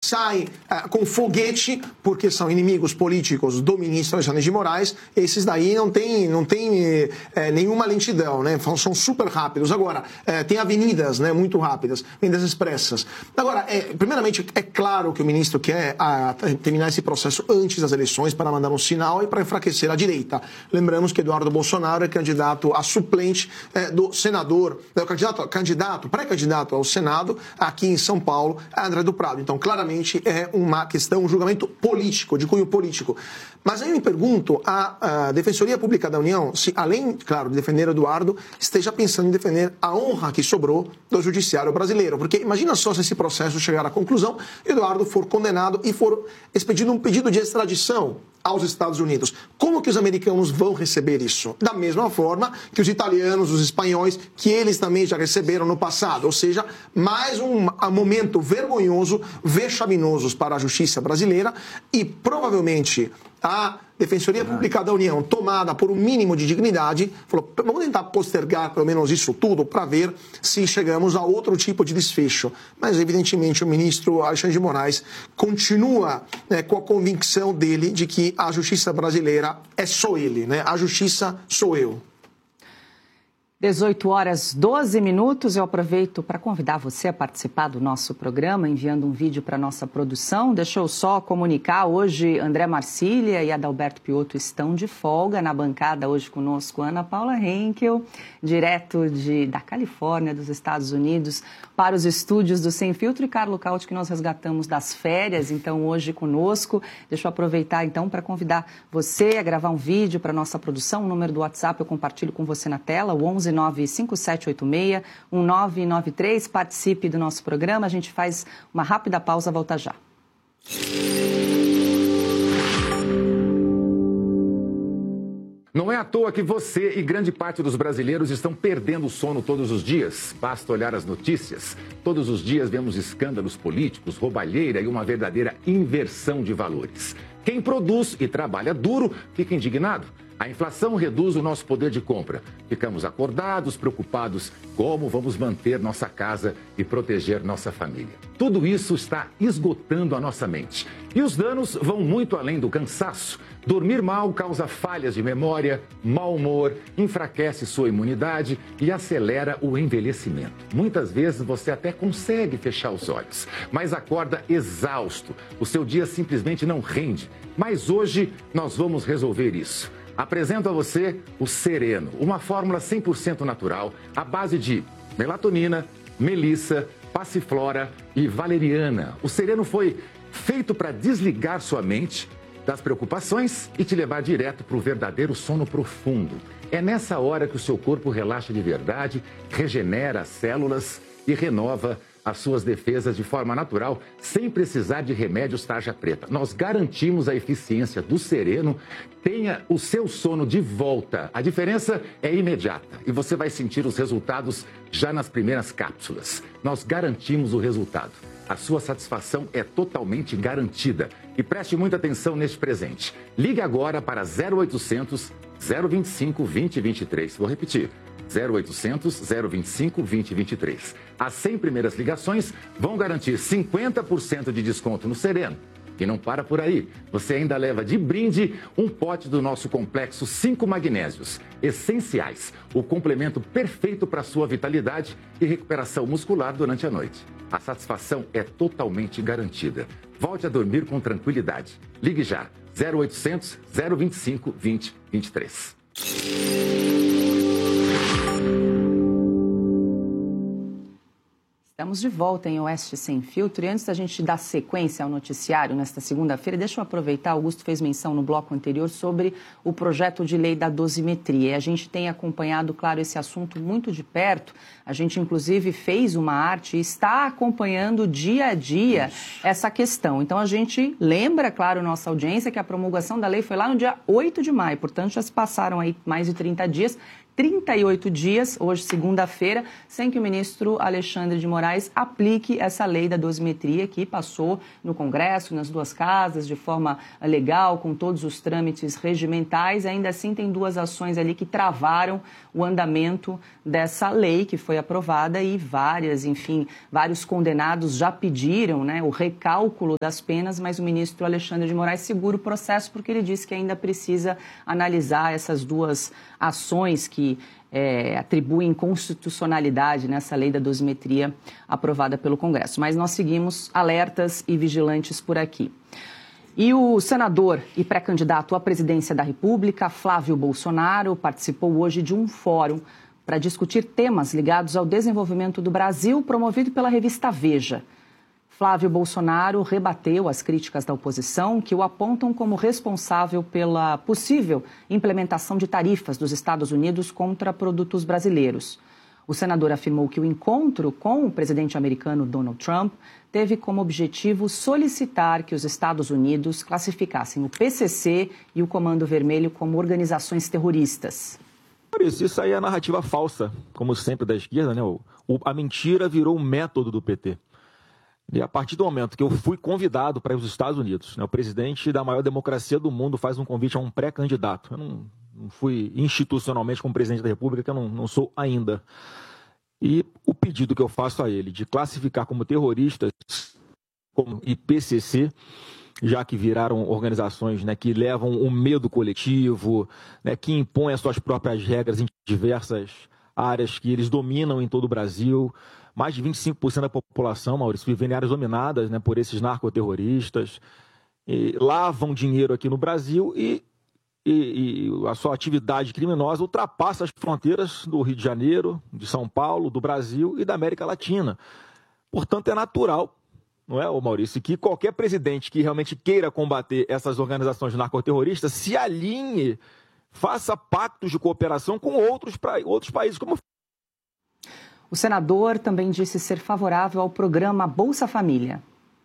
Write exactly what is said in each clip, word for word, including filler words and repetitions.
sai uh, com foguete, porque são inimigos políticos do ministro Alexandre de Moraes. Esses daí não tem, não tem é, nenhuma lentidão, né? São super rápidos. Agora, é, tem avenidas, né, muito rápidas, avenidas expressas. Agora, é, primeiramente, é claro que o ministro quer a, terminar esse processo antes das eleições para mandar um sinal e para enfraquecer a direita. Lembramos que Eduardo Bolsonaro é candidato a suplente é, do senador, é, candidato, candidato pré-candidato ao Senado aqui em São Paulo, André do Prado. Então, claramente, é uma questão, um julgamento político, de cunho político. Mas aí eu me pergunto, a, a Defensoria Pública da União, se além, claro, de defender Eduardo, esteja pensando em defender a honra que sobrou do judiciário brasileiro. Porque imagina só se esse processo chegar à conclusão, Eduardo for condenado e for expedido um pedido de extradição aos Estados Unidos. Como que os americanos vão receber isso? Da mesma forma que os italianos, os espanhóis, que eles também já receberam no passado. Ou seja, mais um momento vergonhoso, vexaminoso para a justiça brasileira e provavelmente a Defensoria Pública da União, tomada por um mínimo de dignidade, falou, vamos tentar postergar pelo menos isso tudo para ver se chegamos a outro tipo de desfecho. Mas, evidentemente, o ministro Alexandre de Moraes continua, né, com a convicção dele de que a justiça brasileira é só ele, né? A justiça sou eu. dezoito horas, doze minutos. Eu aproveito para convidar você a participar do nosso programa, enviando um vídeo para a nossa produção. Deixa eu só comunicar, hoje André Marcília e Adalberto Piotto estão de folga na bancada. Hoje conosco Ana Paula Henkel, direto de, da Califórnia, dos Estados Unidos, para os estúdios do Sem Filtro, e Carlo Cauti, que nós resgatamos das férias, então hoje conosco. Deixa eu aproveitar então para convidar você a gravar um vídeo para a nossa produção. O número do WhatsApp eu compartilho com você na tela, o onze nove cinco sete oito seis um nove nove três. Participe do nosso programa. A gente faz uma rápida pausa, volta já. Não é à toa que você e grande parte dos brasileiros estão perdendo o sono todos os dias. Basta olhar as notícias. Todos os dias vemos escândalos políticos, roubalheira e uma verdadeira inversão de valores. Quem produz e trabalha duro fica indignado. A inflação reduz o nosso poder de compra. Ficamos acordados, preocupados como vamos manter nossa casa e proteger nossa família. Tudo isso está esgotando a nossa mente. E os danos vão muito além do cansaço. Dormir mal causa falhas de memória, mau humor, enfraquece sua imunidade e acelera o envelhecimento. Muitas vezes você até consegue fechar os olhos, mas acorda exausto. O seu dia simplesmente não rende. Mas hoje nós vamos resolver isso. Apresento a você o Sereno, uma fórmula cem por cento natural, à base de melatonina, melissa, passiflora e valeriana. O Sereno foi feito para desligar sua mente das preocupações e te levar direto para o verdadeiro sono profundo. É nessa hora que o seu corpo relaxa de verdade, regenera as células e renova as suas defesas de forma natural, sem precisar de remédios tarja preta. Nós garantimos a eficiência do Sereno. Tenha o seu sono de volta. A diferença é imediata e você vai sentir os resultados já nas primeiras cápsulas. Nós garantimos o resultado. A sua satisfação é totalmente garantida. E preste muita atenção neste presente. Ligue agora para zero oitocentos, zero vinte e cinco, vinte, vinte e três. Vou repetir. zero oitocentos, zero vinte e cinco, vinte, vinte e três. As cem primeiras ligações vão garantir cinquenta por cento de desconto no Sereno. E não para por aí. Você ainda leva de brinde um pote do nosso complexo cinco magnésios essenciais, o complemento perfeito para a sua vitalidade e recuperação muscular durante a noite. A satisfação é totalmente garantida. Volte a dormir com tranquilidade. Ligue já. zero oitocentos, zero vinte e cinco, vinte, vinte e três. Estamos de volta em Oeste Sem Filtro, e antes da gente dar sequência ao noticiário nesta segunda-feira, deixa eu aproveitar, Augusto fez menção no bloco anterior sobre o projeto de lei da dosimetria. A gente tem acompanhado, claro, esse assunto muito de perto. A gente, inclusive, fez uma arte e está acompanhando dia a dia Isso. essa questão. Então, a gente lembra, claro, nossa audiência, que a promulgação da lei foi lá no dia oito de maio, portanto, já se passaram aí mais de trinta dias. trinta e oito dias, hoje segunda-feira, sem que o ministro Alexandre de Moraes aplique essa lei da dosimetria que passou no Congresso, nas duas casas, de forma legal, com todos os trâmites regimentais. Ainda assim, tem duas ações ali que travaram o andamento dessa lei que foi aprovada e várias, enfim, vários condenados já pediram, né, o recálculo das penas, mas o ministro Alexandre de Moraes segura o processo porque ele disse que ainda precisa analisar essas duas ações que é, atribuem constitucionalidade nessa lei da dosimetria aprovada pelo Congresso. Mas nós seguimos alertas e vigilantes por aqui. E o senador e pré-candidato à presidência da República, Flávio Bolsonaro, participou hoje de um fórum para discutir temas ligados ao desenvolvimento do Brasil, promovido pela revista Veja. Flávio Bolsonaro rebateu as críticas da oposição, que o apontam como responsável pela possível implementação de tarifas dos Estados Unidos contra produtos brasileiros. O senador afirmou que o encontro com o presidente americano Donald Trump teve como objetivo solicitar que os Estados Unidos classificassem o P C C e o Comando Vermelho como organizações terroristas. Por isso, isso aí é a narrativa falsa, como sempre da esquerda, né? O, o, a mentira virou o método do P T. E a partir do momento que eu fui convidado para ir aos Estados Unidos, né, o presidente da maior democracia do mundo faz um convite a um pré-candidato. Eu não, não fui institucionalmente como presidente da República, que eu não, não sou ainda. E o pedido que eu faço a ele de classificar como terroristas como, e P C C, já que viraram organizações, né, que levam o medo coletivo, né, que impõem as suas próprias regras em diversas áreas que eles dominam em todo o Brasil. Mais de vinte e cinco por cento da população, Maurício, vive em áreas dominadas, né, por esses narcoterroristas, e lavam dinheiro aqui no Brasil e, e, e a sua atividade criminosa ultrapassa as fronteiras do Rio de Janeiro, de São Paulo, do Brasil e da América Latina. Portanto, é natural, não é, Maurício, que qualquer presidente que realmente queira combater essas organizações narcoterroristas se alinhe, faça pactos de cooperação com outros, pra, outros países, como o senador também disse ser favorável ao programa Bolsa Família.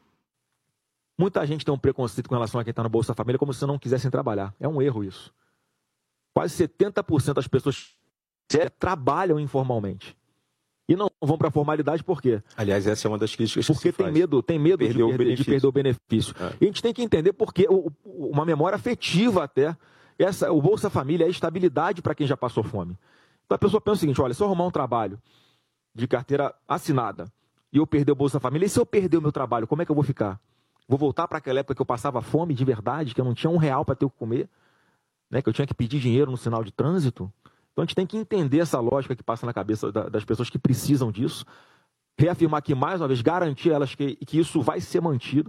Muita gente tem um preconceito com relação a quem está no Bolsa Família, como se não quisessem trabalhar. É um erro isso. Quase setenta por cento das pessoas trabalham informalmente. E não vão para a formalidade por quê? Aliás, essa é uma das críticas Porque que tem medo, tem medo de perder, de perder o benefício. É. E a gente tem que entender porque uma memória afetiva até. Essa, o Bolsa Família é estabilidade para quem já passou fome. Então a pessoa pensa o seguinte, olha, se eu arrumar um trabalho de carteira assinada e eu perder o Bolsa Família, e se eu perder o meu trabalho, como é que eu vou ficar? Vou voltar para aquela época que eu passava fome de verdade, que eu não tinha um real para ter o que comer, né? Que eu tinha que pedir dinheiro no sinal de trânsito? Então a gente tem que entender essa lógica que passa na cabeça da, das pessoas que precisam disso, reafirmar aqui mais uma vez, garantir a elas que, que isso vai ser mantido.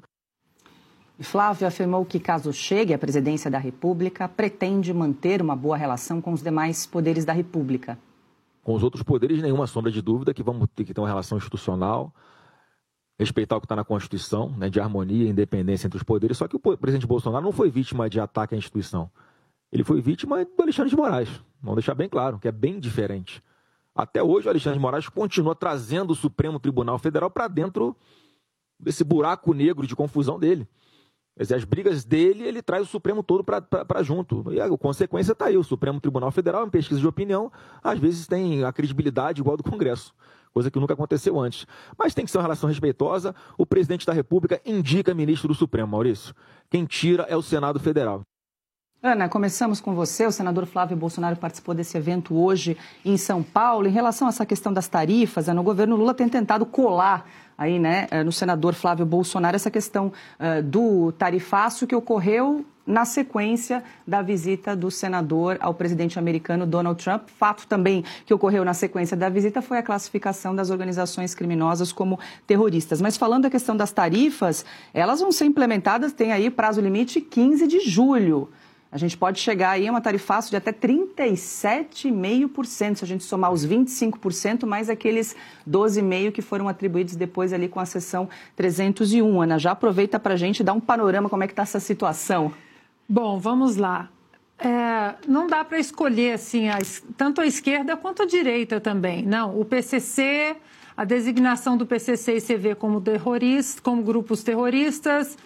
Flávio afirmou que, caso chegue à presidência da República, pretende manter uma boa relação com os demais poderes da República. Com os outros poderes, nenhuma sombra de dúvida que vamos ter que ter uma relação institucional, respeitar o que está na Constituição, né, de harmonia e independência entre os poderes. Só que o presidente Bolsonaro não foi vítima de ataque à instituição. Ele foi vítima do Alexandre de Moraes. Vamos deixar bem claro, que é bem diferente. Até hoje, o Alexandre de Moraes continua trazendo o Supremo Tribunal Federal para dentro desse buraco negro de confusão dele. Quer dizer, as brigas dele, ele traz o Supremo todo para junto. E a consequência está aí. O Supremo Tribunal Federal, em pesquisa de opinião, às vezes tem a credibilidade igual do Congresso, coisa que nunca aconteceu antes. Mas tem que ser uma relação respeitosa. O presidente da República indica ministro do Supremo, Maurício. Quem tira é o Senado Federal. Ana, começamos com você. O senador Flávio Bolsonaro participou desse evento hoje em São Paulo. Em relação a essa questão das tarifas, Ana, o governo Lula tem tentado colar aí, né, no senador Flávio Bolsonaro essa questão uh, do tarifaço que ocorreu na sequência da visita do senador ao presidente americano Donald Trump. Fato também que ocorreu na sequência da visita foi a classificação das organizações criminosas como terroristas. Mas falando da questão das tarifas, elas vão ser implementadas, tem aí prazo limite quinze de julho. A gente pode chegar aí a uma tarifaço de até trinta e sete vírgula cinco por cento, se a gente somar os vinte e cinco por cento, mais aqueles doze vírgula cinco por cento que foram atribuídos depois ali com a seção trezentos e um. Ana, já aproveita para a gente dar um panorama como é que está essa situação. Bom, vamos lá. É, não dá para escolher assim, a, tanto a esquerda quanto a direita também. Não, o P C C, a designação do P C C e C V como terroristas, como grupos terroristas,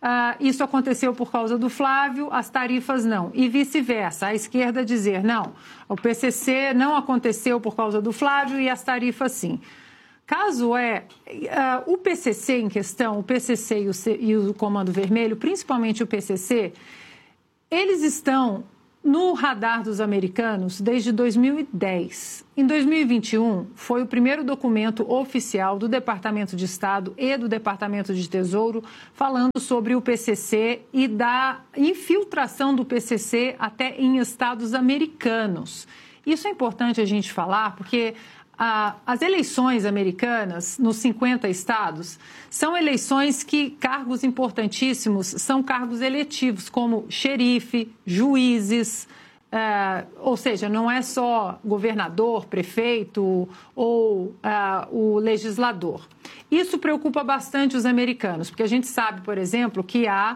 Uh, isso aconteceu por causa do Flávio, as tarifas não. E vice-versa, a esquerda dizer, não, o P C C não aconteceu por causa do Flávio e as tarifas sim. Caso é, uh, o P C C em questão, o P C C e o, C, e o Comando Vermelho, principalmente o P C C, eles estão no radar dos americanos desde dois mil e dez. Em dois mil e vinte e um, foi o primeiro documento oficial do Departamento de Estado e do Departamento de Tesouro falando sobre o P C C e da infiltração do P C C até em estados americanos. Isso é importante a gente falar porque ah, as eleições americanas nos cinquenta estados são eleições que cargos importantíssimos são cargos eletivos, como xerife, juízes, Uh, ou seja, não é só governador, prefeito ou uh, o legislador. Isso preocupa bastante os americanos, porque a gente sabe, por exemplo, que há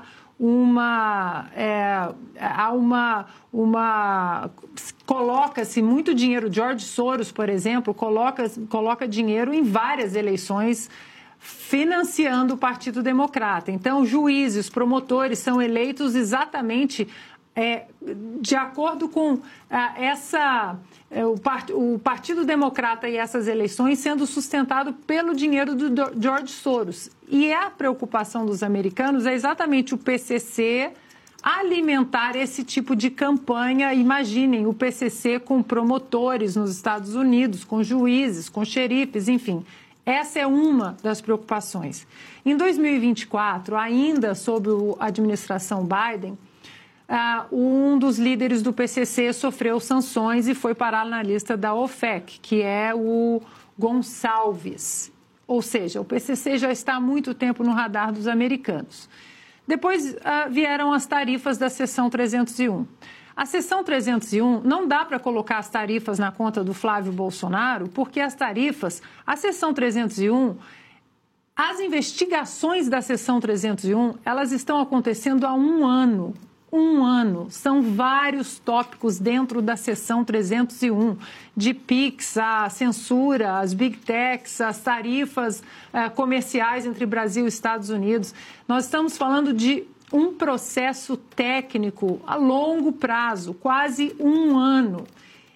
uma... É, há uma, uma coloca-se muito dinheiro, George Soros, por exemplo, coloca, coloca dinheiro em várias eleições financiando o Partido Democrata. Então, juízes, promotores são eleitos exatamente... É, de acordo com ah, essa, é, o, part, o Partido Democrata e essas eleições sendo sustentado pelo dinheiro do George Soros. E a preocupação dos americanos é exatamente o P C C alimentar esse tipo de campanha. Imaginem o P C C com promotores nos Estados Unidos, com juízes, com xerifes, enfim. Essa é uma das preocupações. Em dois mil e vinte e quatro, ainda sob a administração Biden, Uh, um dos líderes do P C C sofreu sanções e foi parar na lista da OFAC, que é o Gonçalves. Ou seja, o P C C já está há muito tempo no radar dos americanos. Depois uh, vieram as tarifas da seção trezentos e um. A seção trezentos e um não dá para colocar as tarifas na conta do Flávio Bolsonaro, porque as tarifas, a seção trezentos e um, as investigações da seção trezentos e um, elas estão acontecendo há um ano. Um ano. São vários tópicos dentro da seção trezentos e um, de Pix, a censura, as Big Techs, as tarifas uh, comerciais entre Brasil e Estados Unidos. Nós estamos falando de um processo técnico a longo prazo, quase um ano.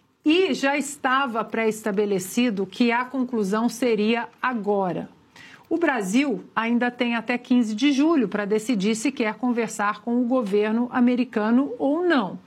E já estava pré-estabelecido que a conclusão seria agora. O Brasil ainda tem até quinze de julho para decidir se quer conversar com o governo americano ou não.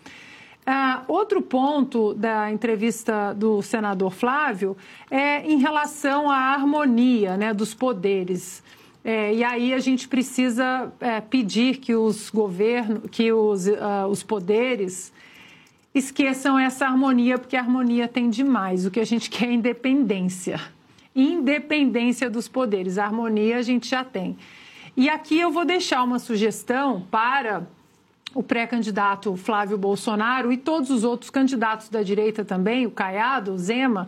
Ah, outro ponto da entrevista do senador Flávio é em relação à harmonia, né, dos poderes. É, e aí a gente precisa é, pedir que os governos, que os, uh, os poderes esqueçam essa harmonia, porque a harmonia tem demais. O que a gente quer é independência. Independência dos poderes, a harmonia a gente já tem. E aqui eu vou deixar uma sugestão para o pré-candidato Flávio Bolsonaro e todos os outros candidatos da direita também, o Caiado, o Zema,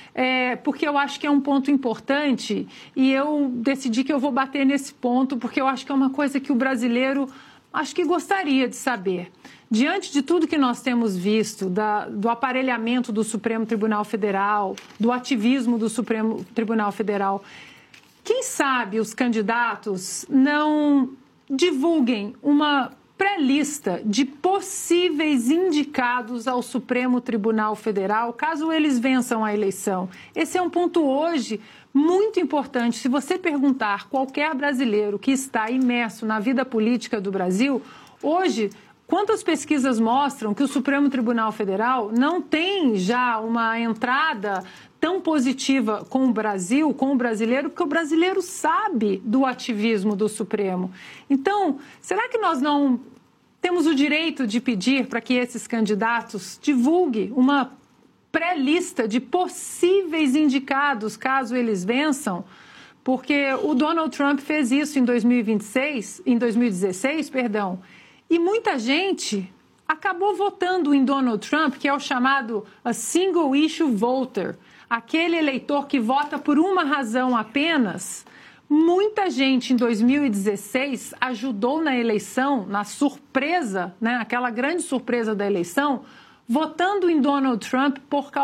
é, porque eu acho que é um ponto importante e eu decidi que eu vou bater nesse ponto porque eu acho que é uma coisa que o brasileiro acho que gostaria de saber. Diante de tudo que nós temos visto, da, do aparelhamento do Supremo Tribunal Federal, do ativismo do Supremo Tribunal Federal, quem sabe os candidatos não divulguem uma pré-lista de possíveis indicados ao Supremo Tribunal Federal, caso eles vençam a eleição. Esse é um ponto hoje muito importante. Se você perguntar qualquer brasileiro que está imerso na vida política do Brasil, hoje... Quantas pesquisas mostram que o Supremo Tribunal Federal não tem já uma entrada tão positiva com o Brasil, com o brasileiro, porque o brasileiro sabe do ativismo do Supremo. Então, será que nós não temos o direito de pedir para que esses candidatos divulguem uma pré-lista de possíveis indicados, caso eles vençam? Porque o Donald Trump fez isso em dois mil e vinte e seis, em dois mil e dezesseis, perdão, e muita gente acabou votando em Donald Trump, que é o chamado a single issue voter, aquele eleitor que vota por uma razão apenas. Muita gente em dois mil e dezesseis ajudou na eleição, na surpresa, né, aquela grande surpresa da eleição, votando em Donald Trump por causa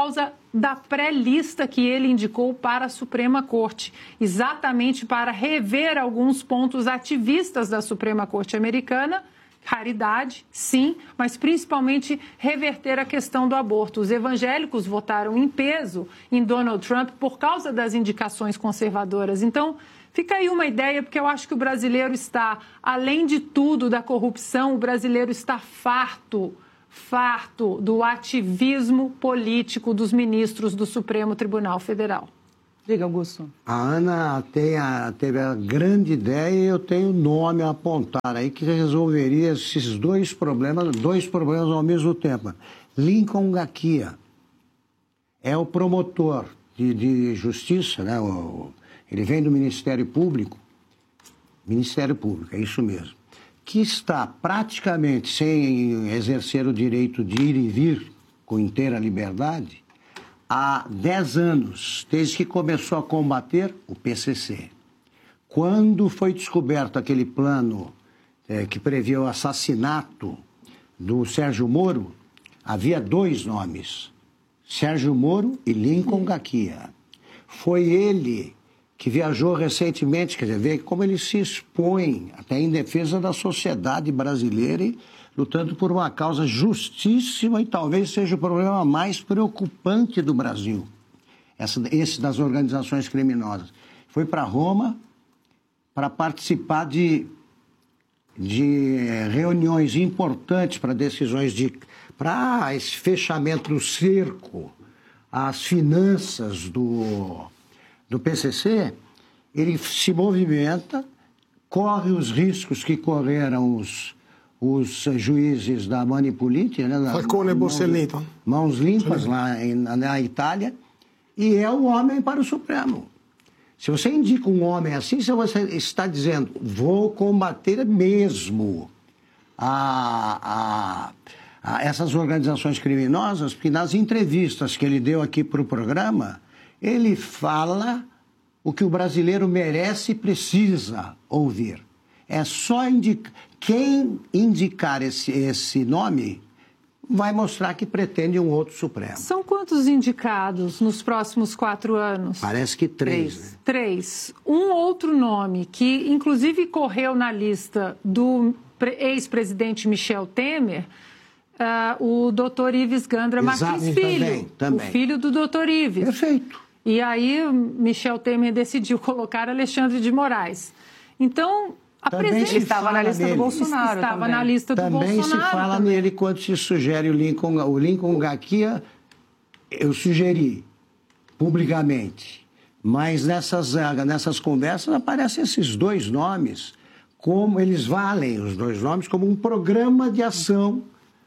da pré-lista que ele indicou para a Suprema Corte, exatamente para rever alguns pontos ativistas da Suprema Corte americana. Raridade, sim, mas principalmente reverter a questão do aborto. Os evangélicos votaram em peso em Donald Trump por causa das indicações conservadoras. Então, fica aí uma ideia, porque eu acho que o brasileiro está, além de tudo da corrupção, o brasileiro está farto, farto do ativismo político dos ministros do Supremo Tribunal Federal. Diga, Augusto. A Ana tem a, teve a grande ideia e eu tenho o nome a apontar aí que resolveria esses dois problemas, dois problemas ao mesmo tempo. Lincoln Gakia é o promotor de, de justiça, né? O, ele vem do Ministério Público, Ministério Público, é isso mesmo, que está praticamente sem exercer o direito de ir e vir com inteira liberdade há dez anos, desde que começou a combater o P C C. Quando foi descoberto aquele plano é, que previa o assassinato do Sérgio Moro, havia dois nomes, Sérgio Moro e Lincoln Gakia. Foi ele que viajou recentemente, quer dizer, vê como ele se expõe até em defesa da sociedade brasileira e lutando por uma causa justíssima e talvez seja o problema mais preocupante do Brasil, essa, esse das organizações criminosas. Foi para Roma para participar de, de reuniões importantes para decisões de... para esse fechamento do cerco, as finanças do, do P C C. Ele se movimenta, corre os riscos que correram os... os juízes da Manipulite, né, Falcone e Borsellino. Mãos limpas lá em, na Itália, e é o homem para o Supremo. Se você indica um homem assim, você está dizendo, vou combater mesmo a, a, a essas organizações criminosas, porque nas entrevistas que ele deu aqui para o programa, ele fala o que o brasileiro merece e precisa ouvir. É só indicar. Quem indicar esse, esse nome vai mostrar que pretende um outro Supremo. São quantos indicados nos próximos quatro anos? Parece que três. Três. Né? Três. Um outro nome que, inclusive, correu na lista do ex-presidente Michel Temer, uh, o doutor Ives Gandra Martins Filho. Também, também. O filho do doutor Ives. Perfeito. E aí, Michel Temer decidiu colocar Alexandre de Moraes. Então... Ele estava na lista nele. do Bolsonaro. Estava também. na lista do também Bolsonaro. Também se fala também. nele quando se sugere o Lincoln, o Lincoln Gakia, eu sugeri publicamente. Mas nessas, nessas conversas aparecem esses dois nomes, como eles valem os dois nomes como um programa de ação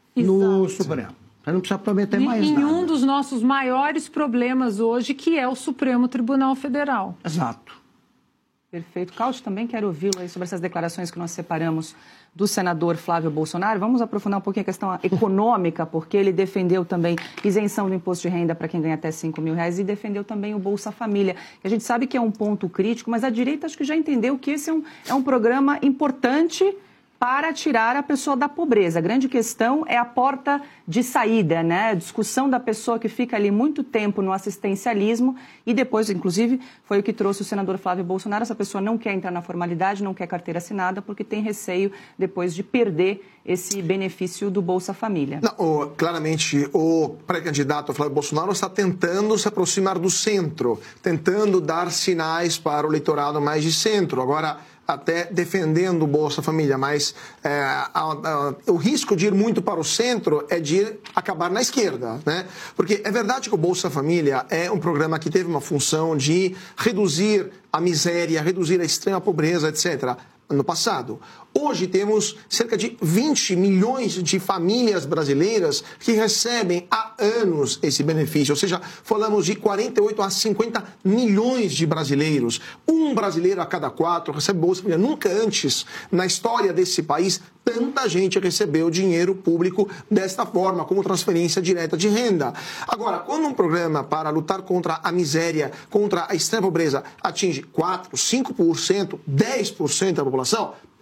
no Exato. Supremo. Você não precisa prometer mais em, nada. Em um dos nossos maiores problemas hoje, que é o Supremo Tribunal Federal. Exato. Perfeito. Cláudio, também quero ouvi-lo aí sobre essas declarações que nós separamos do senador Flávio Bolsonaro. Vamos aprofundar um pouquinho a questão econômica, porque ele defendeu também isenção do imposto de renda para quem ganha até cinco mil reais e defendeu também o Bolsa Família, que a gente sabe que é um ponto crítico, mas a direita acho que já entendeu que esse é um, é um programa importante para tirar a pessoa da pobreza. A grande questão é a porta de saída, né? A discussão da pessoa que fica ali muito tempo no assistencialismo e depois, inclusive, foi o que trouxe o senador Flávio Bolsonaro. Essa pessoa não quer entrar na formalidade, não quer carteira assinada, porque tem receio depois de perder esse benefício do Bolsa Família. Não, o, claramente, o pré-candidato Flávio Bolsonaro está tentando se aproximar do centro, tentando dar sinais para o eleitorado mais de centro. Agora, até defendendo o Bolsa Família, mas é, a, a, o risco de ir muito para o centro é de ir, acabar na esquerda, né? Porque é verdade que o Bolsa Família é um programa que teve uma função de reduzir a miséria, reduzir a extrema pobreza, etcétera, no passado. Hoje temos cerca de vinte milhões de famílias brasileiras que recebem há anos esse benefício, ou seja, falamos de quarenta e oito a cinquenta milhões de brasileiros. Um brasileiro a cada quatro recebe Bolsa Família. Nunca antes, na história desse país, tanta gente recebeu dinheiro público desta forma, como transferência direta de renda. Agora, quando um programa para lutar contra a miséria, contra a extrema pobreza, atinge quatro, cinco por cento, dez por cento da população,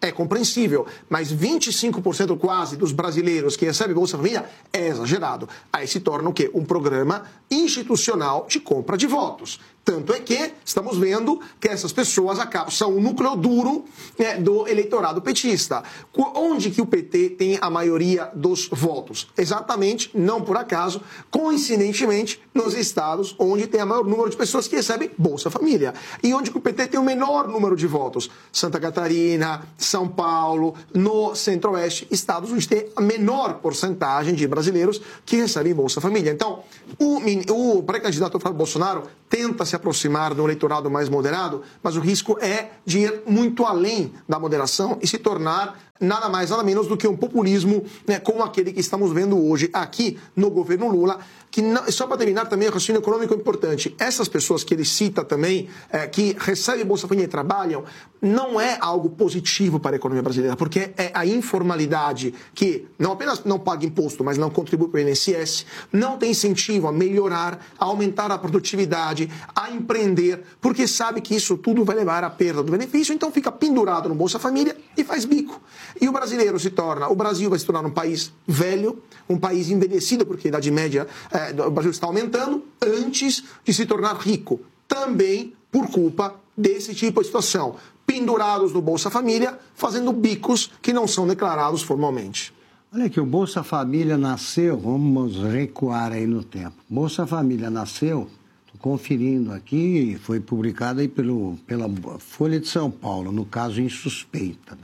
é compreensível, mas vinte e cinco por cento quase dos brasileiros que recebem Bolsa Família é exagerado. Aí se torna o quê? Um programa institucional de compra de votos. Tanto é que estamos vendo que essas pessoas acabam, são o núcleo duro, né, do eleitorado petista. Onde que o P T tem a maioria dos votos? Exatamente, não por acaso, coincidentemente, nos estados onde tem o maior número de pessoas que recebem Bolsa Família. E onde que o P T tem o menor número de votos? Santa Catarina, São Paulo, no Centro-Oeste, estados onde tem a menor porcentagem de brasileiros que recebem Bolsa Família. Então, o, o pré-candidato Flávio Bolsonaro tenta se aproximar de um eleitorado mais moderado, mas o risco é de ir muito além da moderação e se tornar nada mais, nada menos do que um populismo, né, como aquele que estamos vendo hoje aqui no governo Lula, que não, só para terminar também, o raciocínio econômico é importante. Essas pessoas que ele cita também, é, que recebem Bolsa Família e trabalham, não é algo positivo para a economia brasileira, porque é a informalidade que não apenas não paga imposto, mas não contribui para o I N S S, não tem incentivo a melhorar, a aumentar a produtividade, a empreender, porque sabe que isso tudo vai levar à perda do benefício, então fica pendurado no Bolsa Família e faz bico. E o brasileiro se torna, o Brasil vai se tornar um país velho, um país envelhecido, porque a idade média é, do Brasil está aumentando, antes de se tornar rico. Também por culpa desse tipo de situação. Pendurados no Bolsa Família, fazendo bicos que não são declarados formalmente. Olha aqui, o Bolsa Família nasceu, vamos recuar aí no tempo. Bolsa Família nasceu, estou conferindo aqui, foi publicado aí pelo, pela Folha de São Paulo, no caso insuspeita.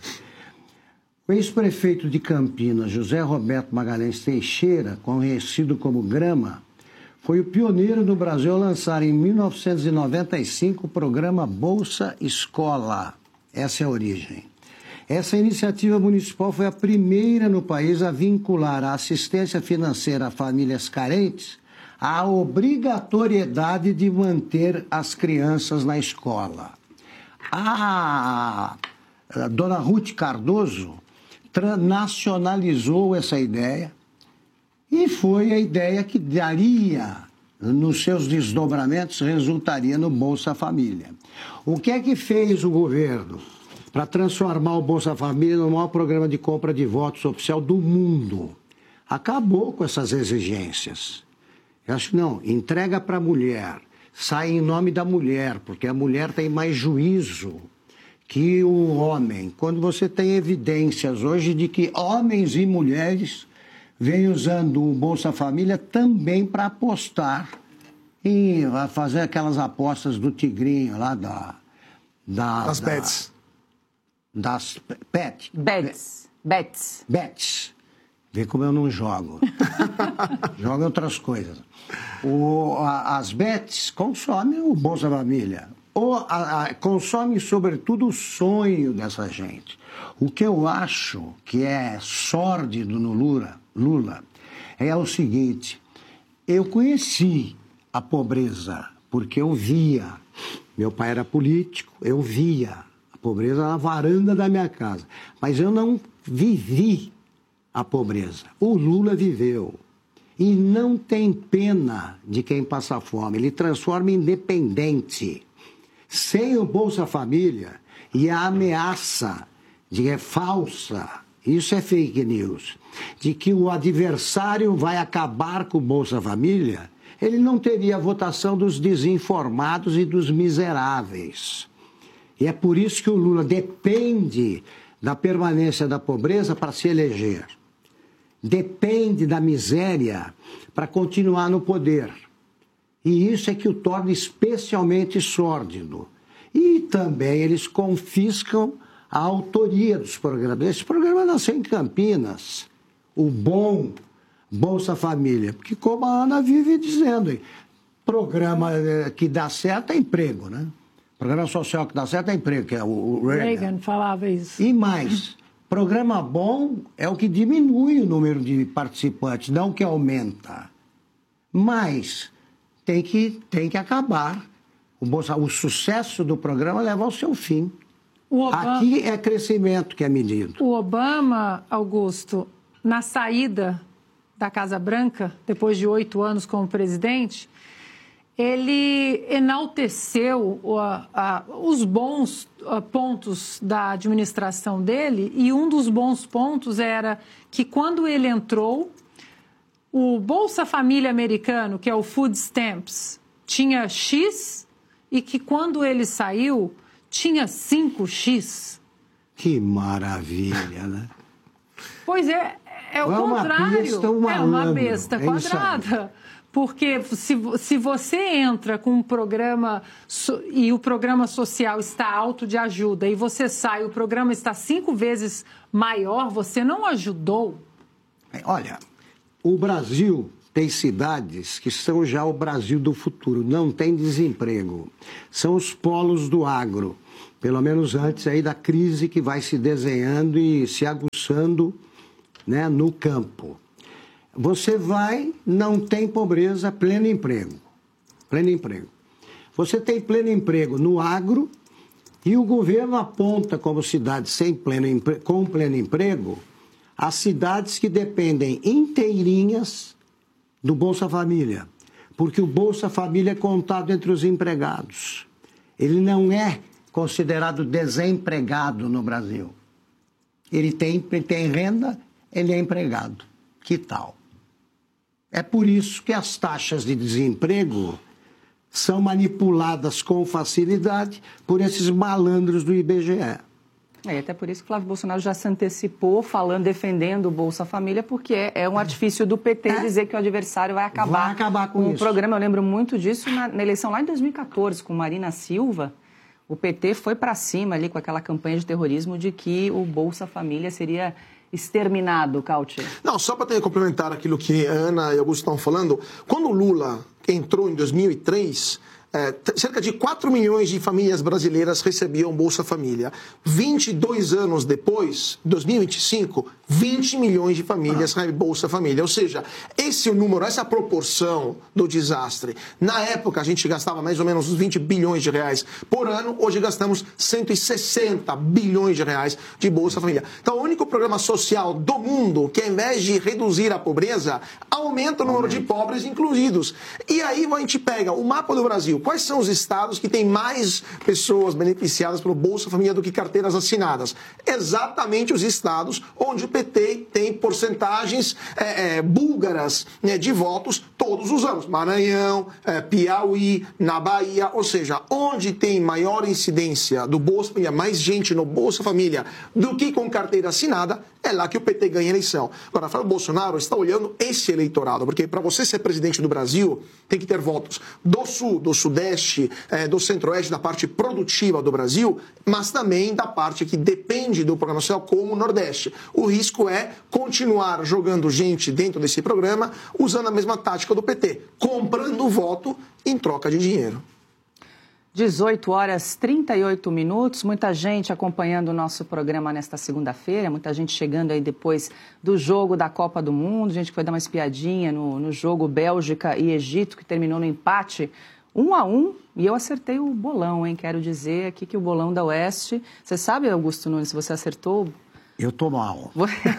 O ex-prefeito de Campinas, José Roberto Magalhães Teixeira, conhecido como Grama, foi o pioneiro no Brasil a lançar em mil novecentos e noventa e cinco o programa Bolsa Escola. Essa é a origem. Essa iniciativa municipal foi a primeira no país a vincular a assistência financeira a famílias carentes à obrigatoriedade de manter as crianças na escola. A, a dona Ruth Cardoso nacionalizou essa ideia e foi a ideia que daria, nos seus desdobramentos, resultaria no Bolsa Família. O que é que fez o governo para transformar o Bolsa Família no maior programa de compra de votos oficial do mundo? Acabou com essas exigências. Eu acho que não, entrega para a mulher, sai em nome da mulher, porque a mulher tem mais juízo que o homem. Quando você tem evidências hoje de que homens e mulheres vêm usando o Bolsa Família também para apostar e fazer aquelas apostas do tigrinho lá da... da das da, bets. Das pet. Bets. Bets. Bets. Vê como eu não jogo. Jogo outras coisas. O, a, as bets consomem o Bolsa Família. Ou a, a, consome, sobretudo, o sonho dessa gente. O que eu acho que é sórdido no Lula, Lula é o seguinte: eu conheci a pobreza porque eu via, meu pai era político, eu via a pobreza na varanda da minha casa, mas eu não vivi a pobreza. O Lula viveu. E não tem pena de quem passa fome, ele transforma em dependente. Sem o Bolsa Família e a ameaça de que é falsa, isso é fake news, de que o adversário vai acabar com o Bolsa Família, ele não teria a votação dos desinformados e dos miseráveis. E é por isso que o Lula depende da permanência da pobreza para se eleger. Depende da miséria para continuar no poder. E isso é que o torna especialmente sórdido. E também eles confiscam a autoria dos programas. Esse programa nasceu em Campinas, o bom Bolsa Família. Porque como a Ana vive dizendo, programa que dá certo é emprego, né? Programa social que dá certo é emprego, que é o Reagan. Reagan falava isso. E mais, programa bom é o que diminui o número de participantes, não o que aumenta. Mas tem que, tem que acabar. O, Bolsa, o sucesso do programa leva ao seu fim. O Obama, aqui é crescimento que é medido. O Obama, Augusto, na saída da Casa Branca, depois de oito anos como presidente, ele enalteceu uh, uh, os bons uh, pontos da administração dele, e um dos bons pontos era que quando ele entrou, o Bolsa Família americano, que é o Food Stamps, tinha X, e que quando ele saiu, tinha cinco X. Que maravilha, né? Pois é, é o é uma contrário. Besta, uma é uma lâmina. besta É quadrada. Porque se, se você entra com um programa so, e o programa social está alto de ajuda e você sai, o programa está cinco vezes maior, você não ajudou. Olha, o Brasil tem cidades que são já o Brasil do futuro, não tem desemprego. São os polos do agro, pelo menos antes aí da crise que vai se desenhando e se aguçando, né, no campo. Você vai, não tem pobreza, pleno emprego. Pleno emprego. Você tem pleno emprego no agro e o governo aponta como cidades sem pleno empre... com pleno emprego as cidades que dependem inteirinhas do Bolsa Família. Porque o Bolsa Família é contado entre os empregados. Ele não é considerado desempregado no Brasil. Ele tem, ele tem renda, ele é empregado. Que tal? É por isso que as taxas de desemprego são manipuladas com facilidade por esses malandros do I B G E. É, até por isso que Flávio Bolsonaro já se antecipou falando, defendendo o Bolsa Família, porque é, é um artifício do P T é. dizer que o adversário vai acabar, vai acabar com, com o programa. Eu lembro muito disso na, na eleição lá em dois mil e quatorze, com Marina Silva. O P T foi para cima ali com aquela campanha de terrorismo de que o Bolsa Família seria exterminado, Cauti. Não, só para complementar aquilo que a Ana e Augusto estão falando, quando o Lula entrou em dois mil e três, é, cerca de quatro milhões de famílias brasileiras recebiam Bolsa Família. vinte e dois anos depois, dois mil e vinte e cinco, vinte milhões de famílias recebem Bolsa Família. Ou seja, esse é o número, essa proporção do desastre. Na época, a gente gastava mais ou menos uns vinte bilhões de reais por ano. Hoje gastamos cento e sessenta bilhões de reais de Bolsa Família. Então, o único programa social do mundo que, ao invés de reduzir a pobreza, aumenta o número de pobres incluídos. E aí a gente pega o mapa do Brasil. Quais são os estados que têm mais pessoas beneficiadas pelo Bolsa Família do que carteiras assinadas? Exatamente os estados onde o P T tem porcentagens é, é, búlgaras, né, de votos todos os anos. Maranhão, é, Piauí, na Bahia, ou seja, onde tem maior incidência do Bolsa Família, mais gente no Bolsa Família do que com carteira assinada, é lá que o P T ganha a eleição. Agora, o Bolsonaro está olhando esse eleitorado, porque para você ser presidente do Brasil, tem que ter votos do Sul, do Sudeste, é, do Centro-Oeste, da parte produtiva do Brasil, mas também da parte que depende do programa social, como o Nordeste. O risco é continuar jogando gente dentro desse programa, usando a mesma tática do P T, comprando o voto em troca de dinheiro. dezoito horas e trinta e oito minutos, muita gente acompanhando o nosso programa nesta segunda-feira, muita gente chegando aí depois do jogo da Copa do Mundo, gente que foi dar uma espiadinha no, no jogo Bélgica e Egito, que terminou no empate um a um, e eu acertei o bolão, hein? Quero dizer aqui que o bolão da Oeste, você sabe, Augusto Nunes, se você acertou? Eu tô mal.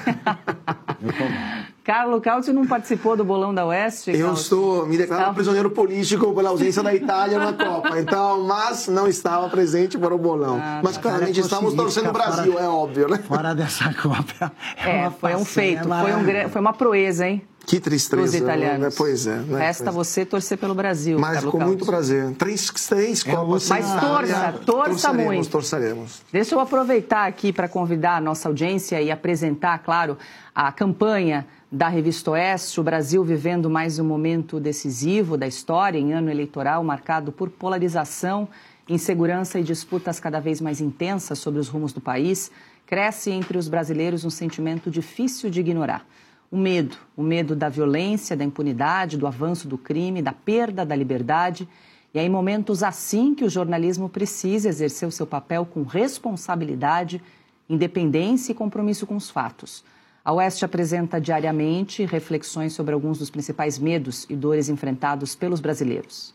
Eu tô mal. Carlo Cauti não participou do bolão da Oeste? Eu Cauti? estou, me declaro Não. prisioneiro político pela ausência da Itália na Copa. Então, mas não estava presente para o bolão. Ah, mas claramente estamos torcendo o Brasil, fora, é óbvio, né? Fora dessa Copa. É, uma foi um passeia, feito, foi, um, gra- foi uma proeza, hein? Que tristeza. Dos italianos. Né? Pois é. Né? Resta pois você torcer pelo Brasil, Mas Carlo com Cauti. muito prazer. Três, três É, Copas. Mas sem torça, Itália. torça torçaremos, muito. Torçaremos. Deixa eu aproveitar aqui para convidar a nossa audiência e apresentar, claro, a campanha da Revista Oeste, o Brasil vivendo mais um momento decisivo da história em ano eleitoral marcado por polarização, insegurança e disputas cada vez mais intensas sobre os rumos do país. Cresce entre os brasileiros um sentimento difícil de ignorar. O medo, o medo da violência, da impunidade, do avanço do crime, da perda da liberdade. E é em momentos assim que o jornalismo precisa exercer o seu papel com responsabilidade, independência e compromisso com os fatos. A Oeste apresenta diariamente reflexões sobre alguns dos principais medos e dores enfrentados pelos brasileiros.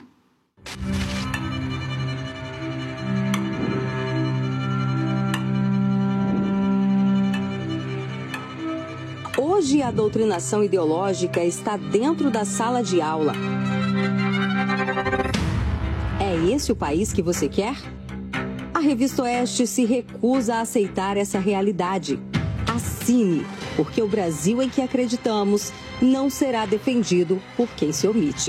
Hoje, a doutrinação ideológica está dentro da sala de aula. É esse o país que você quer? A Revista Oeste se recusa a aceitar essa realidade. Assine, porque o Brasil em que acreditamos não será defendido por quem se omite.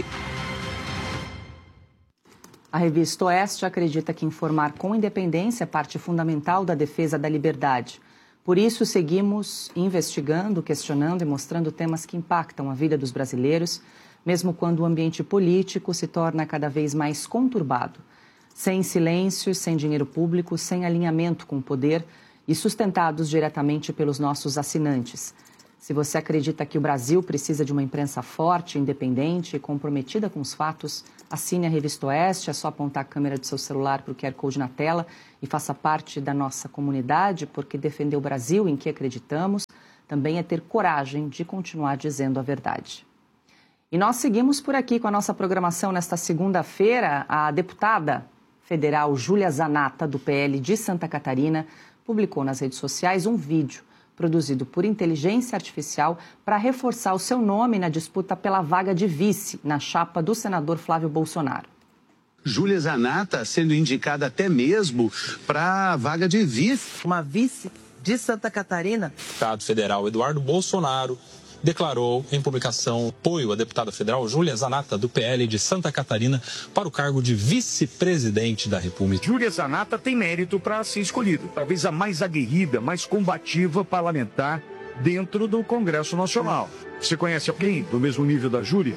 A Revista Oeste acredita que informar com independência é parte fundamental da defesa da liberdade. Por isso, seguimos investigando, questionando e mostrando temas que impactam a vida dos brasileiros, mesmo quando o ambiente político se torna cada vez mais conturbado. Sem silêncio, sem dinheiro público, sem alinhamento com o poder e sustentados diretamente pelos nossos assinantes. Se você acredita que o Brasil precisa de uma imprensa forte, independente e comprometida com os fatos, assine a Revista Oeste, é só apontar a câmera do seu celular para o Q R Code na tela e faça parte da nossa comunidade, porque defender o Brasil em que acreditamos também é ter coragem de continuar dizendo a verdade. E nós seguimos por aqui com a nossa programação nesta segunda-feira. A deputada federal Júlia Zanatta, do P L de Santa Catarina, publicou nas redes sociais um vídeo produzido por inteligência artificial para reforçar o seu nome na disputa pela vaga de vice na chapa do senador Flávio Bolsonaro. Júlia Zanatta sendo indicada até mesmo para a vaga de vice. Uma vice de Santa Catarina. O deputado federal Eduardo Bolsonaro declarou em publicação apoio à deputada federal Júlia Zanatta, do P L de Santa Catarina, para o cargo de vice-presidente da República. Júlia Zanatta tem mérito para ser escolhida. Talvez a mais aguerrida, mais combativa parlamentar dentro do Congresso Nacional. Você conhece alguém do mesmo nível da Júlia?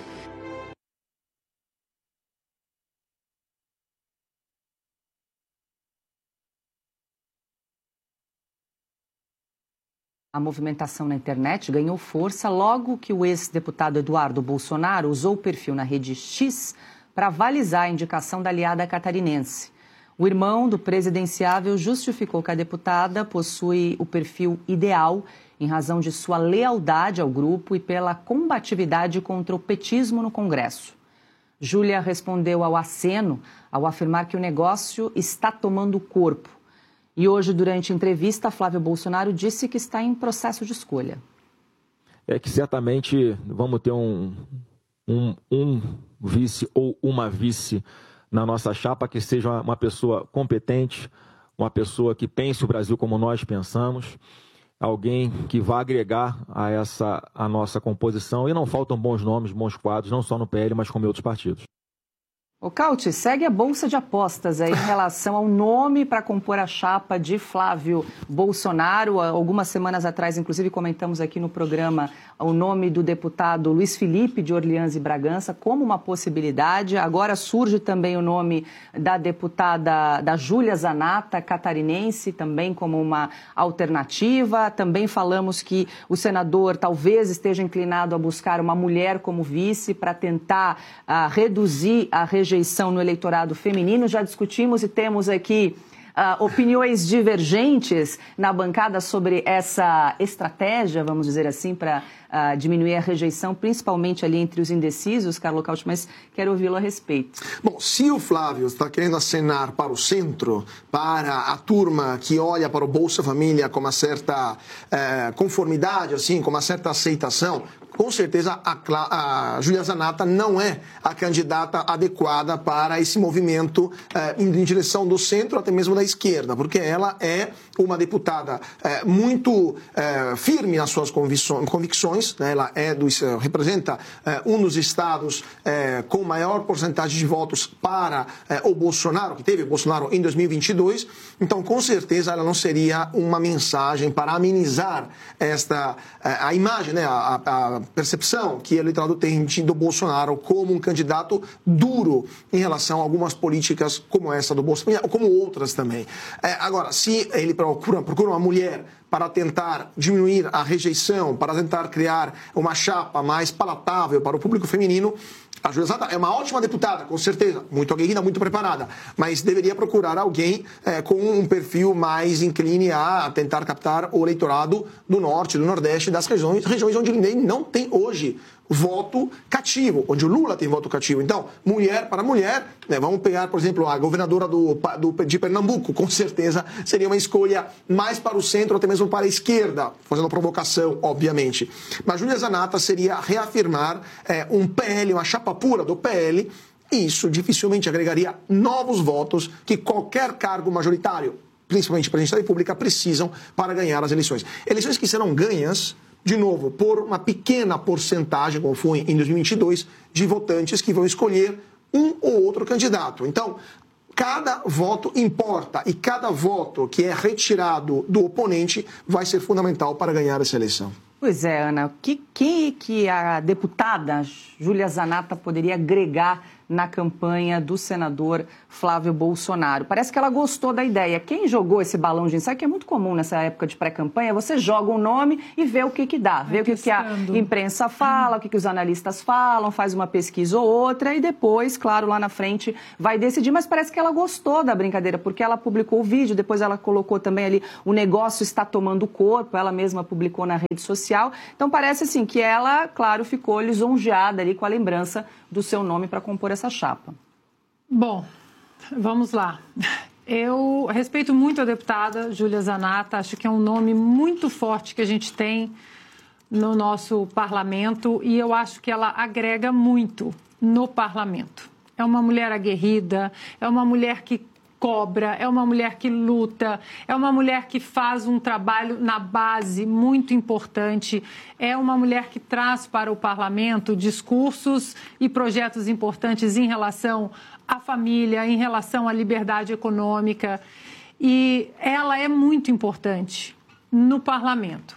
A movimentação na internet ganhou força logo que o ex-deputado Eduardo Bolsonaro usou o perfil na rede X para avalizar a indicação da aliada catarinense. O irmão do presidenciável justificou que a deputada possui o perfil ideal em razão de sua lealdade ao grupo e pela combatividade contra o petismo no Congresso. Júlia respondeu ao aceno ao afirmar que o negócio está tomando corpo. E hoje, durante a entrevista, Flávio Bolsonaro disse que está em processo de escolha. É que certamente vamos ter um, um, um vice ou uma vice na nossa chapa que seja uma pessoa competente, uma pessoa que pense o Brasil como nós pensamos, alguém que vá agregar a essa a nossa composição. E não faltam bons nomes, bons quadros, não só no P L, mas como em outros partidos. O Cauti, segue a bolsa de apostas aí em relação ao nome para compor a chapa de Flávio Bolsonaro. Algumas semanas atrás, inclusive, comentamos aqui no programa o nome do deputado Luiz Felipe de Orleans e Bragança como uma possibilidade. Agora surge também o nome da deputada da Júlia Zanatta, catarinense, também como uma alternativa. Também falamos que o senador talvez esteja inclinado a buscar uma mulher como vice para tentar uh, reduzir a rejeição rejeição no eleitorado feminino. Já discutimos e temos aqui uh, opiniões divergentes na bancada sobre essa estratégia, vamos dizer assim, para uh, diminuir a rejeição, principalmente ali entre os indecisos, Carlos Cauti, mas quero ouvi-lo a respeito. Bom, se o Flávio está querendo acenar para o centro, para a turma que olha para o Bolsa Família com uma certa eh, conformidade, assim, com uma certa aceitação, com certeza a, a Júlia Zanatta não é a candidata adequada para esse movimento eh, indo em direção do centro, até mesmo da esquerda, porque ela é uma deputada eh, muito eh, firme nas suas convicções, né? Ela é do, representa eh, um dos estados eh, com maior porcentagem de votos para eh, o Bolsonaro, que teve o Bolsonaro em dois mil e vinte e dois, então com certeza ela não seria uma mensagem para amenizar esta, eh, a imagem, né? a, a percepção que o eleitorado tem do Bolsonaro como um candidato duro em relação a algumas políticas como essa do Bolsonaro, como outras também. É, agora, se ele procura, procura uma mulher para tentar diminuir a rejeição, para tentar criar uma chapa mais palatável para o público feminino, a Júlia Zanatta é uma ótima deputada, com certeza, muito aguerrida, muito preparada, mas deveria procurar alguém é, com um perfil mais incline a tentar captar o eleitorado do norte, do nordeste, das regiões, regiões onde ninguém não tem hoje voto cativo, onde o Lula tem voto cativo. Então, mulher para mulher, né, vamos pegar, por exemplo, a governadora do, do, de Pernambuco, com certeza seria uma escolha mais para o centro, até mesmo para a esquerda, fazendo provocação, obviamente. Mas Júlia Zanatta seria reafirmar é, um P L, uma chapa pura do P L, E isso dificilmente agregaria novos votos que qualquer cargo majoritário, principalmente presidente da República, precisam para ganhar as eleições. Eleições que serão ganhas, de novo, por uma pequena porcentagem, como foi em dois mil e vinte e dois, de votantes que vão escolher um ou outro candidato. Então, cada voto importa e cada voto que é retirado do oponente vai ser fundamental para ganhar essa eleição. Pois é, Ana. O que, que, que a deputada Júlia Zanatta poderia agregar na campanha do senador Flávio Bolsonaro? Parece que ela gostou da ideia. Quem jogou esse balão de ensaio, que é muito comum nessa época de pré-campanha, você joga um nome e vê o que que dá, vê o que, que a imprensa fala, o que, que os analistas falam, faz uma pesquisa ou outra e depois, claro, lá na frente vai decidir. Mas parece que ela gostou da brincadeira, porque ela publicou o vídeo, depois ela colocou também ali, o negócio está tomando corpo, ela mesma publicou na rede social. Então parece assim que ela, claro, ficou lisonjeada ali com a lembrança do seu nome para compor essa chapa. Bom, vamos lá. Eu respeito muito a deputada Júlia Zanatta, acho que é um nome muito forte que a gente tem no nosso parlamento e eu acho que ela agrega muito no parlamento. É uma mulher aguerrida, é uma mulher que cobra, é uma mulher que luta, é uma mulher que faz um trabalho na base muito importante, é uma mulher que traz para o parlamento discursos e projetos importantes em relação à família, em relação à liberdade econômica, e ela é muito importante no parlamento.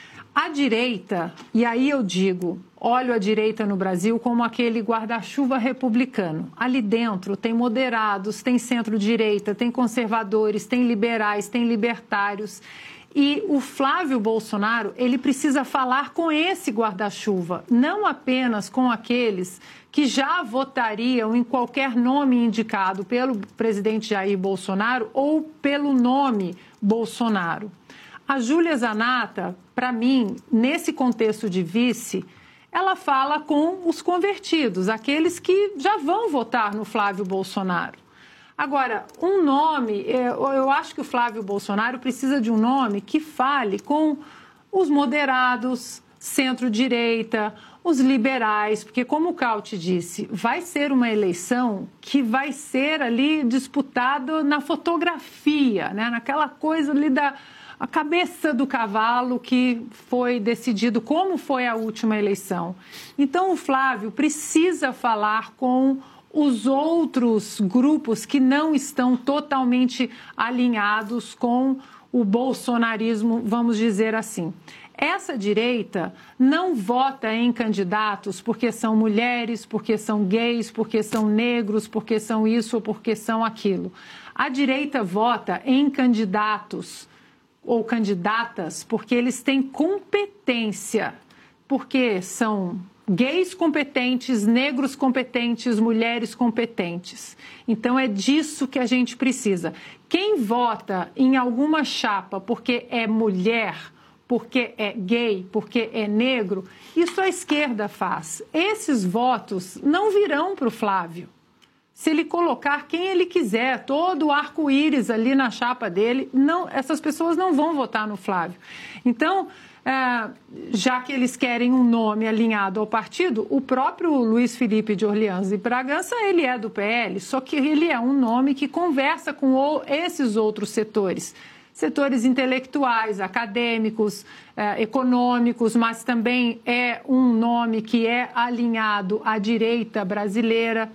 A direita, e aí eu digo, olho a direita no Brasil como aquele guarda-chuva republicano. Ali dentro tem moderados, tem centro-direita, tem conservadores, tem liberais, tem libertários. E o Flávio Bolsonaro, ele precisa falar com esse guarda-chuva, não apenas com aqueles que já votariam em qualquer nome indicado pelo presidente Jair Bolsonaro ou pelo nome Bolsonaro. A Júlia Zanatta, para mim, nesse contexto de vice, ela fala com os convertidos, aqueles que já vão votar no Flávio Bolsonaro. Agora, um nome, eu acho que o Flávio Bolsonaro precisa de um nome que fale com os moderados, centro-direita, os liberais, porque como o Cauti disse, vai ser uma eleição que vai ser ali disputada na fotografia, né? Naquela coisa ali da a cabeça do cavalo que foi decidido como foi a última eleição. Então, o Flávio precisa falar com os outros grupos que não estão totalmente alinhados com o bolsonarismo, vamos dizer assim. Essa direita não vota em candidatos porque são mulheres, porque são gays, porque são negros, porque são isso ou porque são aquilo. A direita vota em candidatos ou candidatas porque eles têm competência, porque são gays competentes, negros competentes, mulheres competentes. Então é disso que a gente precisa. Quem vota em alguma chapa porque é mulher, porque é gay, porque é negro, isso a esquerda faz. Esses votos não virão para o Flávio. Se ele colocar quem ele quiser, todo o arco-íris ali na chapa dele, não, essas pessoas não vão votar no Flávio. Então, é, já que eles querem um nome alinhado ao partido, o próprio Luiz Felipe de Orleans e Bragança, ele é do P L, só que ele é um nome que conversa com o, esses outros setores. Setores intelectuais, acadêmicos, eh, econômicos, mas também é um nome que é alinhado à direita brasileira.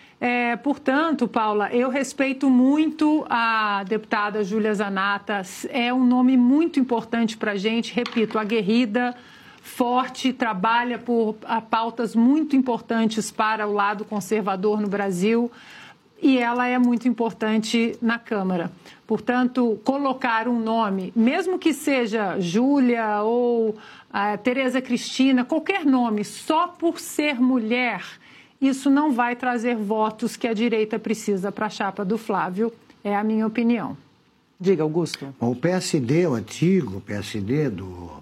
É, portanto, Paula, eu respeito muito a deputada Júlia Zanatta, é um nome muito importante para a gente, repito, aguerrida, forte, trabalha por a, pautas muito importantes para o lado conservador no Brasil e ela é muito importante na Câmara. Portanto, colocar um nome, mesmo que seja Júlia ou a Tereza Cristina, qualquer nome, só por ser mulher, isso não vai trazer votos que a direita precisa para a chapa do Flávio, é a minha opinião. Diga, Augusto. O P S D, o antigo P S D do,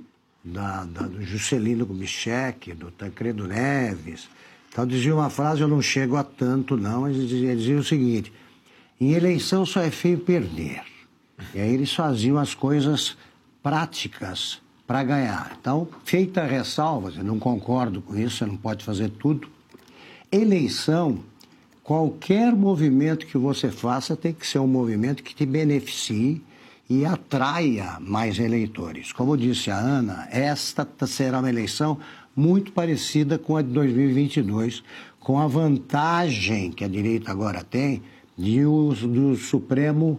da, da, do Juscelino Kubitschek, do Tancredo Neves, então dizia uma frase, eu não chego a tanto não, mas dizia, dizia o seguinte, em eleição só é feio perder. E aí eles faziam as coisas práticas para ganhar. Então, feita a ressalva, eu não concordo com isso, você não pode fazer tudo. Eleição qualquer movimento que você faça tem que ser um movimento que te beneficie e atraia mais eleitores. Como disse a Ana, esta será uma eleição muito parecida com a de dois mil e vinte e dois, com a vantagem que a direita agora tem de o do Supremo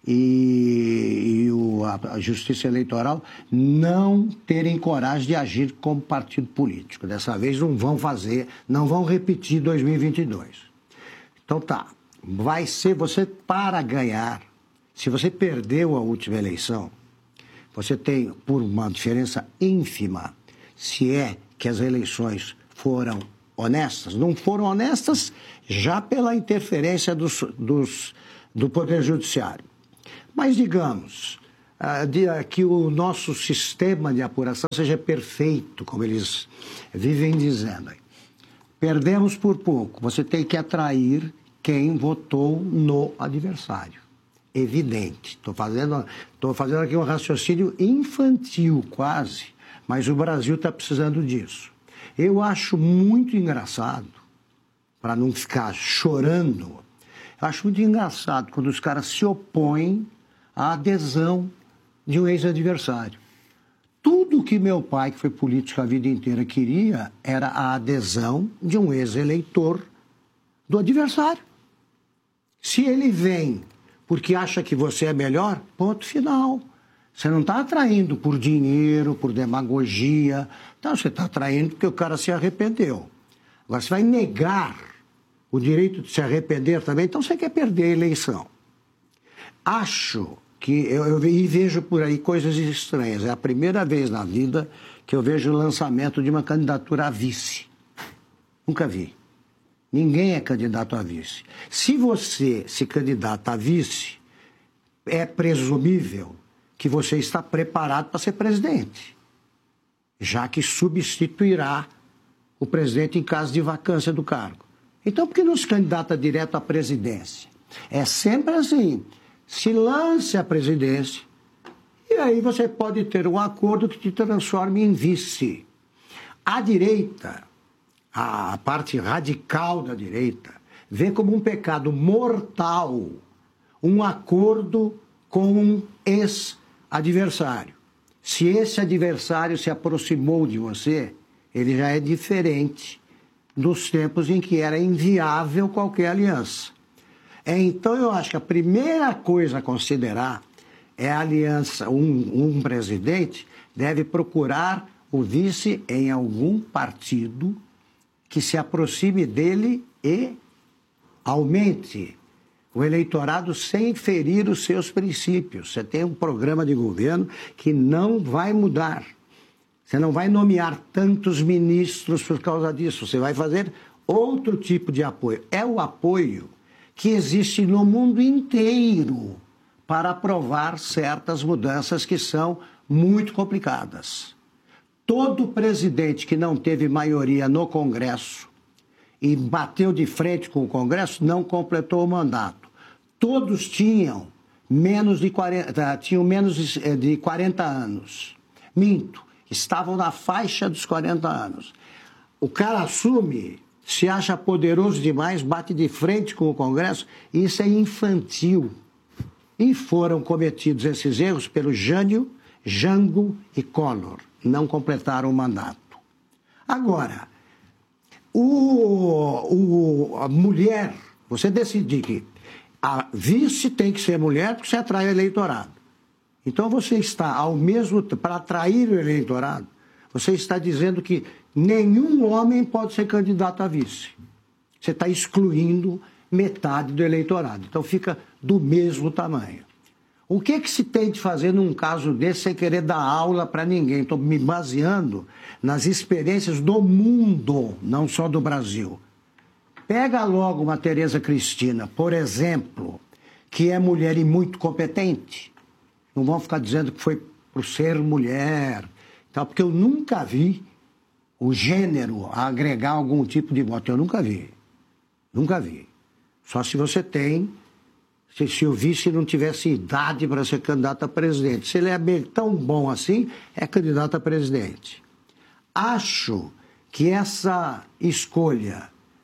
e, e o, a, a Justiça Eleitoral não terem coragem de agir como partido político. Dessa vez não vão fazer, não vão repetir dois mil e vinte e dois. Então tá, vai ser você para ganhar. Se você perdeu a última eleição, você tem, por uma diferença ínfima, se é que as eleições foram honestas, não foram honestas já pela interferência dos, dos, do Poder Judiciário. Mas, digamos, uh, de, uh, que o nosso sistema de apuração seja perfeito, como eles vivem dizendo. Perdemos por pouco. Você tem que atrair quem votou no adversário. Evidente. Estou fazendo, tô fazendo aqui um raciocínio infantil, quase, mas o Brasil está precisando disso. Eu acho muito engraçado, para não ficar chorando, eu acho muito engraçado quando os caras se opõem à adesão de um ex-adversário. Tudo que meu pai, que foi político a vida inteira, queria era a adesão de um ex-eleitor do adversário. Se ele vem porque acha que você é melhor, ponto final. Você não está atraindo por dinheiro, por demagogia. Então, você está atraindo porque o cara se arrependeu. Agora, você vai negar o direito de se arrepender também, então você quer perder a eleição. Acho que eu, eu e vejo por aí coisas estranhas. É a primeira vez na vida que eu vejo o lançamento de uma candidatura a vice. Nunca vi. Ninguém é candidato a vice. Se você se candidata a vice, é presumível que você está preparado para ser presidente, já que substituirá o presidente em caso de vacância do cargo. Então, por que não se candidata direto à presidência? É sempre assim, se lance à presidência e aí você pode ter um acordo que te transforme em vice. A direita, a parte radical da direita, vê como um pecado mortal um acordo com um ex-adversário. Se esse adversário se aproximou de você, ele já é diferente dos tempos em que era inviável qualquer aliança. É, então, eu acho que a primeira coisa a considerar é a aliança. Um, um presidente deve procurar o vice em algum partido que se aproxime dele e aumente o eleitorado sem ferir os seus princípios. Você tem um programa de governo que não vai mudar. Você não vai nomear tantos ministros por causa disso. Você vai fazer outro tipo de apoio. É o apoio que existe no mundo inteiro para aprovar certas mudanças que são muito complicadas. Todo presidente que não teve maioria no Congresso e bateu de frente com o Congresso não completou o mandato. Todos tinham menos de quarenta, tinham menos de quarenta anos. Minto, estavam na faixa dos quarenta anos. O cara assume, se acha poderoso demais, bate de frente com o Congresso, e isso é infantil. E foram cometidos esses erros pelo Jânio, Jango e Collor. Não completaram o mandato. Agora, o, o, a mulher, você decidir que a vice tem que ser mulher porque você atrai o eleitorado. Então você está, ao mesmo tempo, para atrair o eleitorado, você está dizendo que nenhum homem pode ser candidato a vice. Você está excluindo metade do eleitorado. Então fica do mesmo tamanho. O que é que se tem de fazer num caso desse sem querer dar aula para ninguém? Estou me baseando nas experiências do mundo, não só do Brasil. Pega logo uma Tereza Cristina, por exemplo, que é mulher e muito competente. Não vão ficar dizendo que foi por ser mulher, tal, porque eu nunca vi o gênero agregar algum tipo de voto. Eu nunca vi. Nunca vi. Só se você tem... Se, se o vice não tivesse idade para ser candidato a presidente. Se ele é bem, tão bom assim, é candidato a presidente. Acho que essa escolha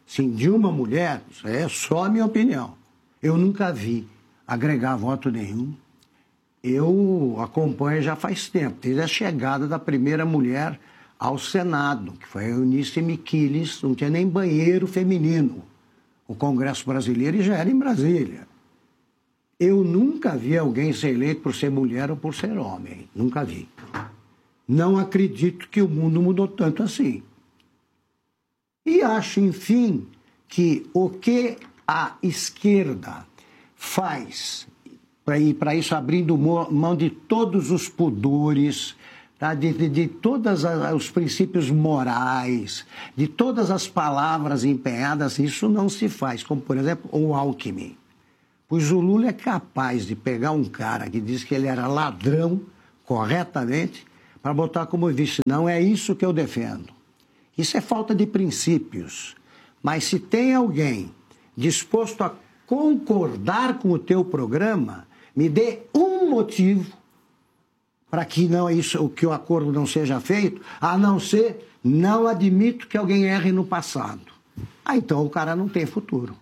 sim, de uma mulher, isso é só a minha opinião. Eu nunca vi agregar voto nenhum. Eu acompanho já faz tempo, desde a chegada da primeira mulher ao Senado, que foi a Eunice Miquiles, não tinha nem banheiro feminino. O Congresso brasileiro já era em Brasília. Eu nunca vi alguém ser eleito por ser mulher ou por ser homem. Nunca vi. Não acredito que o mundo mudou tanto assim. E acho, enfim, que o que a esquerda faz, para ir para isso abrindo mão de todos os pudores, tá? de, de, de todos os princípios morais, de todas as palavras empenhadas, isso não se faz. Como, por exemplo, o Alckmin. Pois o Lula é capaz de pegar um cara que diz que ele era ladrão, corretamente, para botar como vice. Não é isso que eu defendo. Isso é falta de princípios. Mas se tem alguém disposto a concordar com o teu programa, me dê um motivo para que não isso, que o acordo não seja feito, a não ser, não admito que alguém erre no passado. Ah, então o cara não tem futuro.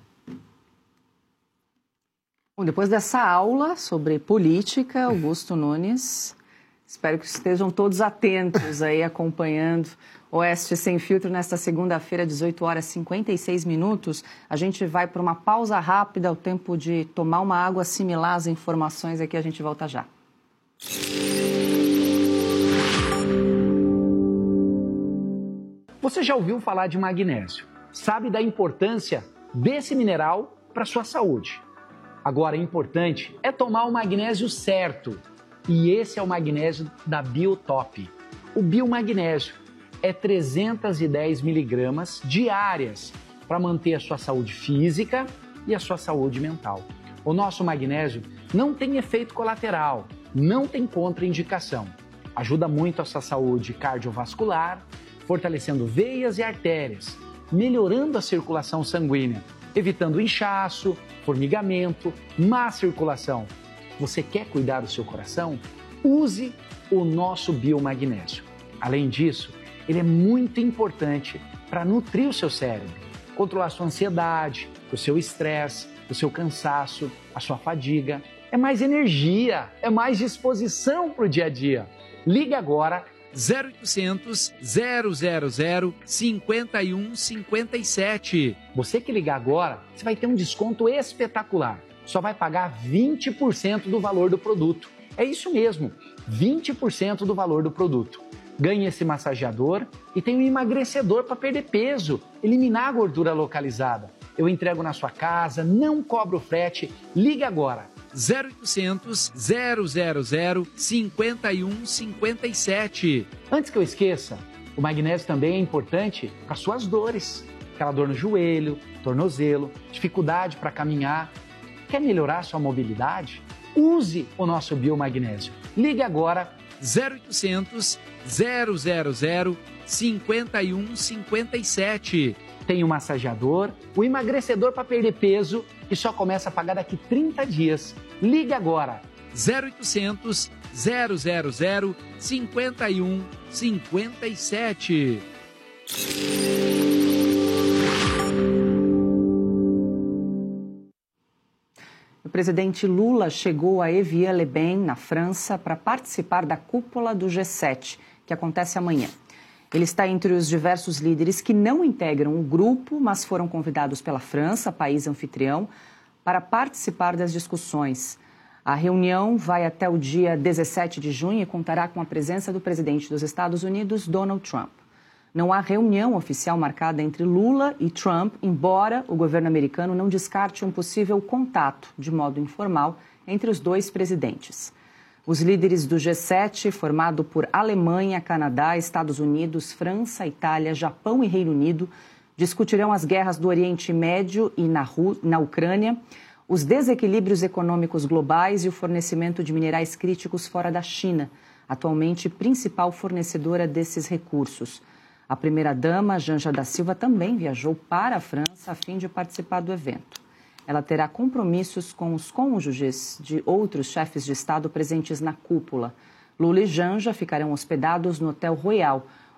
Bom, depois dessa aula sobre política, Augusto Nunes, espero que estejam todos atentos aí, acompanhando Oeste Sem Filtro nesta segunda-feira, dezoito horas e cinquenta e seis minutos. A gente vai para uma pausa rápida, o tempo de tomar uma água, assimilar as informações aqui, a gente volta já. Você já ouviu falar de magnésio? Sabe da importância desse mineral para a sua saúde? Agora, importante é tomar o magnésio certo. E esse é o magnésio da Biotop. O biomagnésio é trezentos e dez miligramas diárias para manter a sua saúde física e a sua saúde mental. O nosso magnésio não tem efeito colateral, não tem contraindicação. Ajuda muito a sua saúde cardiovascular, fortalecendo veias e artérias, melhorando a circulação sanguínea, evitando inchaço, formigamento, má circulação. Você quer cuidar do seu coração? Use o nosso biomagnésio. Além disso, ele é muito importante para nutrir o seu cérebro, controlar a sua ansiedade, o seu estresse, o seu cansaço, a sua fadiga. É mais energia, é mais disposição para o dia a dia. Ligue agora zero oitocentos, zero zero zero, cinco um cinco sete. Você que ligar agora, você vai ter um desconto espetacular. Só vai pagar vinte por cento do valor do produto. É isso mesmo, vinte por cento do valor do produto. Ganhe esse massageador e tem um emagrecedor para perder peso, eliminar a gordura localizada. Eu entrego na sua casa, não cobro frete. Ligue agora. zero oitocentos, zero zero zero, cinco um cinco sete. Antes que eu esqueça, o magnésio também é importante para suas dores. Aquela dor no joelho, tornozelo, dificuldade para caminhar. Quer melhorar sua mobilidade? Use o nosso biomagnésio. Ligue agora zero oitocentos, zero zero zero, cinco um cinco sete. Tem o massageador, o emagrecedor para perder peso, que só começa a pagar daqui trinta dias. Ligue agora, zero oitocentos, zero zero zero, cinco um cinco sete. O presidente Lula chegou a Évian-les-Bains, na França, para participar da cúpula do G sete, que acontece amanhã. Ele está entre os diversos líderes que não integram o grupo, mas foram convidados pela França, país anfitrião, para participar das discussões. A reunião vai até o dia dezessete de junho e contará com a presença do presidente dos Estados Unidos, Donald Trump. Não há reunião oficial marcada entre Lula e Trump, embora o governo americano não descarte um possível contato, de modo informal, entre os dois presidentes. Os líderes do G sete, formado por Alemanha, Canadá, Estados Unidos, França, Itália, Japão e Reino Unido, discutirão as guerras do Oriente Médio e na, Ru- na Ucrânia, os desequilíbrios econômicos globais e o fornecimento de minerais críticos fora da China, atualmente principal fornecedora desses recursos. A primeira-dama, Janja da Silva, também viajou para a França a fim de participar do evento. Ela terá compromissos com os cônjuges de outros chefes de Estado presentes na cúpula. Lula e Janja ficarão hospedados no Hotel Royal,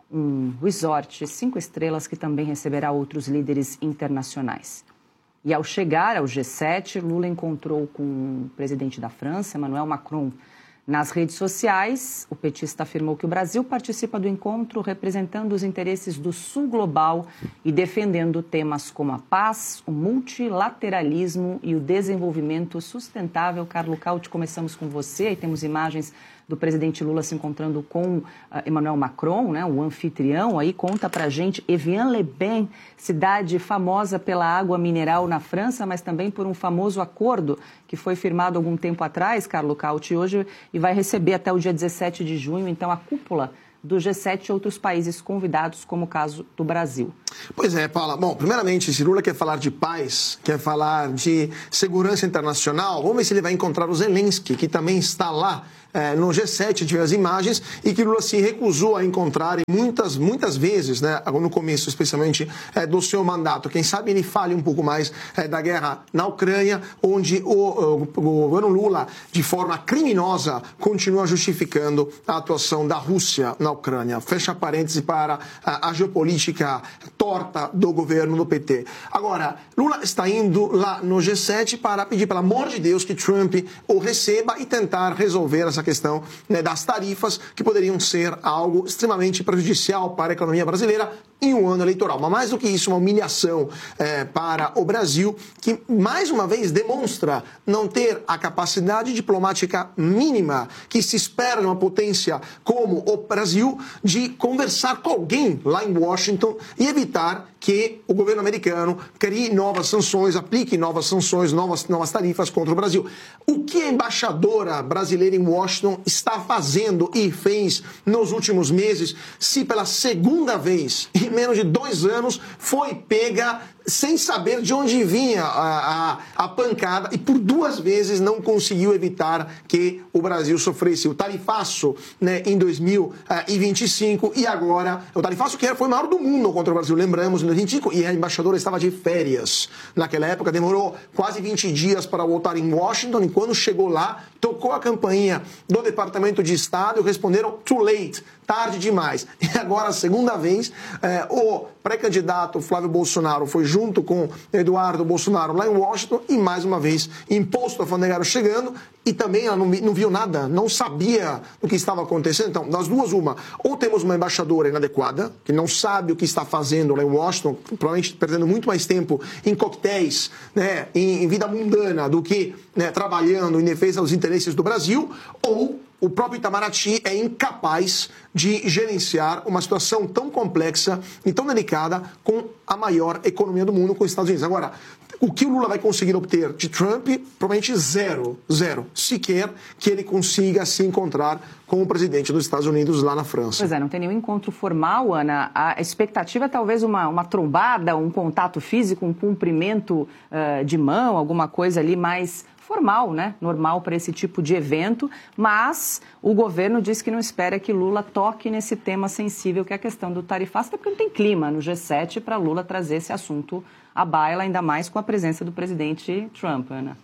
um resort cinco estrelas que também receberá outros líderes internacionais. E ao chegar ao G sete, Lula encontrou com o presidente da França, Emmanuel Macron. Nas redes sociais, o petista afirmou que o Brasil participa do encontro representando os interesses do Sul global e defendendo temas como a paz, o multilateralismo e o desenvolvimento sustentável. Carlo Cauti, começamos com você e temos imagens do presidente Lula se encontrando com uh, Emmanuel Macron, né, o anfitrião. Aí conta pra gente, Evian-les-Bains, cidade famosa pela água mineral na França, mas também por um famoso acordo que foi firmado algum tempo atrás, Carlo Cauti, hoje, e vai receber até o dia dezessete de junho, então, a cúpula do G sete e outros países convidados, como o caso do Brasil. Pois é, Paula. Bom, primeiramente, se Lula quer falar de paz, quer falar de segurança internacional, vamos ver se ele vai encontrar o Zelensky, que também está lá é, no G sete, a gente vê as imagens, e que Lula se recusou a encontrar muitas, muitas vezes, né, no começo, especialmente é, do seu mandato. Quem sabe ele fale um pouco mais é, da guerra na Ucrânia, onde o, o, o governo Lula, de forma criminosa, continua justificando a atuação da Rússia na Ucrânia. Fecha parêntese para a, a geopolítica torta do governo do P T. Agora, Lula está indo lá no G sete para pedir, pelo amor de Deus, que Trump o receba e tentar resolver essa questão, né, das tarifas, que poderiam ser algo extremamente prejudicial para a economia brasileira em um ano eleitoral. Mas mais do que isso, uma humilhação é, para o Brasil, que mais uma vez demonstra não ter a capacidade diplomática mínima que se espera de uma potência como o Brasil, de conversar com alguém lá em Washington e evitar que o governo americano crie novas sanções, aplique novas sanções, novas, novas tarifas contra o Brasil. O que a embaixadora brasileira em Washington está fazendo e fez nos últimos meses, se pela segunda vez em menos de dois anos foi pega sem saber de onde vinha a, a, a pancada e por duas vezes não conseguiu evitar que o Brasil sofresse o tarifaço, né, em dois mil e vinte e cinco e agora o tarifaço que foi o maior do mundo contra o Brasil, lembramos, em dois mil e vinte e cinco, e a embaixadora estava de férias naquela época, demorou quase vinte dias para voltar em Washington e quando chegou lá, tocou a campainha do Departamento de Estado e responderam too late, tarde demais. E agora, a segunda vez, eh, o pré-candidato Flávio Bolsonaro foi junto com Eduardo Bolsonaro lá em Washington e, mais uma vez, imposto alfandegário chegando e também ela não, não viu nada, não sabia o que estava acontecendo. Então, das duas, uma, ou temos uma embaixadora inadequada, que não sabe o que está fazendo lá em Washington, provavelmente perdendo muito mais tempo em coquetéis, né, em, em vida mundana, do que, né, trabalhando em defesa dos interesses do Brasil, ou o próprio Itamaraty é incapaz de gerenciar uma situação tão complexa e tão delicada com a maior economia do mundo, com os Estados Unidos. Agora, o que o Lula vai conseguir obter de Trump? Provavelmente zero, zero. Sequer que ele consiga se encontrar com o presidente dos Estados Unidos lá na França. Pois é, não tem nenhum encontro formal, Ana. A expectativa é talvez uma, uma trombada, um contato físico, um cumprimento uh, de mão, alguma coisa ali mais formal, né? Normal para esse tipo de evento, mas o governo diz que não espera que Lula toque nesse tema sensível, que é a questão do tarifaço, até porque não tem clima no G sete para Lula trazer esse assunto à baila, ainda mais com a presença do presidente Trump, Ana.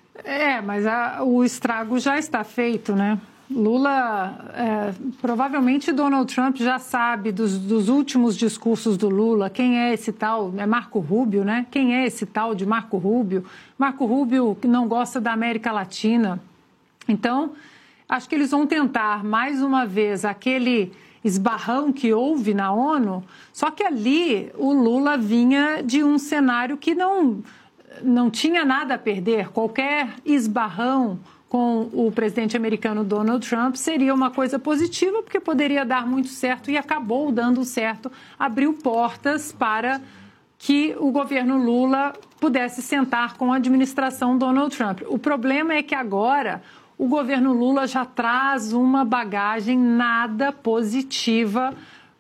É, mas a, o estrago já está feito, né? Lula, é, provavelmente Donald Trump já sabe dos, dos últimos discursos do Lula, quem é esse tal, é Marco Rubio, né? Quem é esse tal de Marco Rubio? Marco Rubio que não gosta da América Latina. Então, acho que eles vão tentar, mais uma vez, aquele esbarrão que houve na ONU, só que ali o Lula vinha de um cenário que não, não tinha nada a perder, qualquer esbarrão com o presidente americano Donald Trump seria uma coisa positiva, porque poderia dar muito certo e acabou dando certo, abriu portas para que o governo Lula pudesse sentar com a administração Donald Trump. O problema é que agora o governo Lula já traz uma bagagem nada positiva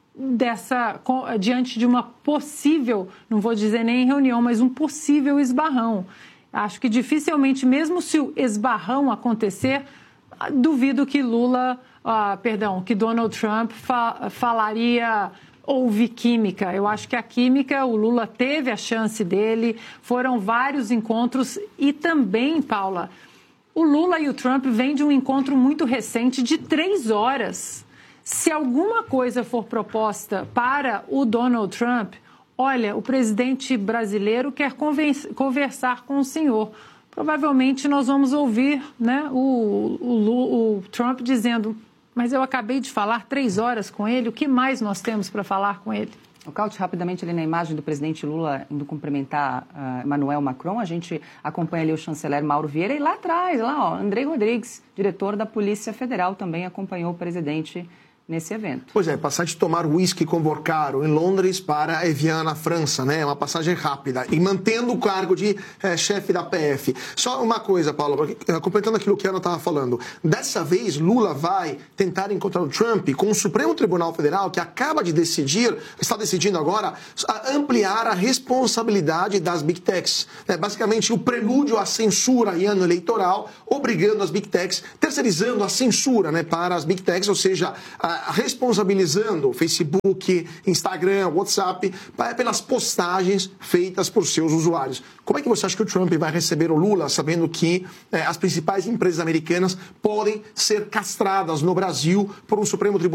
dessa, diante de uma possível, não vou dizer nem reunião, mas um possível esbarrão. Acho que dificilmente, mesmo se o esbarrão acontecer, duvido que Lula, ah, perdão, que Donald Trump fa falaria houve química. Eu acho que a química, o Lula teve a chance dele, foram vários encontros e também, Paula, o Lula e o Trump vêm de um encontro muito recente de três horas. Se alguma coisa for proposta para o Donald Trump, olha, o presidente brasileiro quer conversar com o senhor. Provavelmente nós vamos ouvir, né, o, o, o Trump dizendo, mas eu acabei de falar três horas com ele, o que mais nós temos para falar com ele? O Caute, rapidamente ali na imagem do presidente Lula indo cumprimentar uh, Emmanuel Macron, a gente acompanha ali o chanceler Mauro Vieira e lá atrás, lá, ó, Andrei Rodrigues, diretor da Polícia Federal, também acompanhou o presidente nesse evento. Pois é, passar de tomar uísque com Borcaro em Londres para Evian, na França, né? É uma passagem rápida e mantendo o cargo de é, chefe da P F. Só uma coisa, Paulo, completando aquilo que a Ana estava falando. Dessa vez, Lula vai tentar encontrar o Trump com o Supremo Tribunal Federal, que acaba de decidir, está decidindo agora, a ampliar a responsabilidade das Big Techs. É, basicamente, o prelúdio à censura em ano eleitoral, obrigando as Big Techs, terceirizando a censura, né, para as Big Techs, ou seja, a responsabilizando Facebook, Instagram, WhatsApp pelas postagens feitas por seus usuários. Como é que você acha que o Trump vai receber o Lula, sabendo que eh, as principais empresas americanas podem ser castradas no Brasil por um Supremo Tribunal